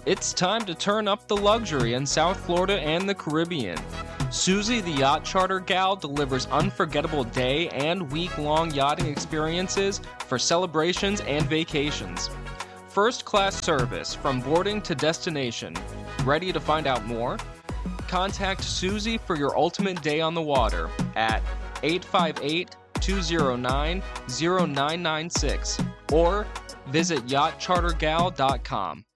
It's time to turn up the luxury in South Florida and the Caribbean. Susie the Yacht Charter Gal delivers unforgettable day and week-long yachting experiences for celebrations and vacations. First-class service from boarding to destination. Ready to find out more? Contact Susie for your ultimate day on the water at 858-209-0996 or visit yachtchartergal.com.